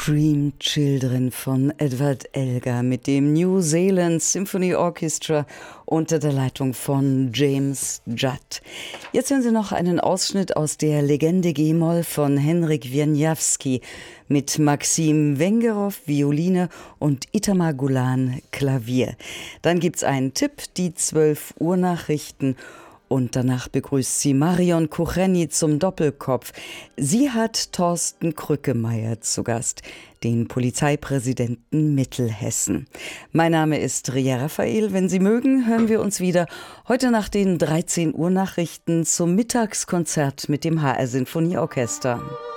Scream Children von Edward Elgar mit dem New Zealand Symphony Orchestra unter der Leitung von James Judd. Jetzt hören Sie noch einen Ausschnitt aus der Legende G-Moll von Henryk Wieniawski mit Maxim Wengerow Violine und Itamar Gulan Klavier. Dann gibt's einen Tipp, die 12 Uhr Nachrichten. Und danach begrüßt sie Marion Kucheni zum Doppelkopf. Sie hat Thorsten Krückemeier zu Gast, den Polizeipräsidenten Mittelhessen. Mein Name ist Ria Raphael. Wenn Sie mögen, hören wir uns wieder heute nach den 13 Uhr Nachrichten zum Mittagskonzert mit dem HR Sinfonieorchester.